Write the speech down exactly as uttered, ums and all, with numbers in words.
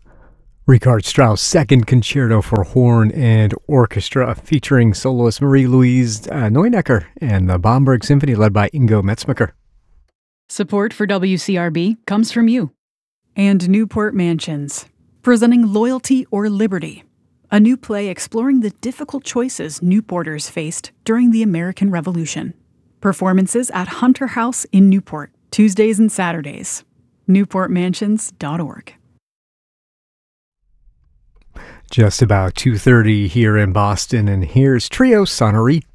Richard Strauss' Second Concerto for Horn and Orchestra, featuring soloist Marie-Louise uh, Neunecker and the Bamberg Symphony led by Ingo Metzmacher. Support for W C R B comes from you. And Newport Mansions, presenting Loyalty or Liberty, a new play exploring the difficult choices Newporters faced during the American Revolution. Performances at Hunter House in Newport, Tuesdays and Saturdays. newport mansions dot org. Just about two thirty here in Boston, and here's Trio Sonnery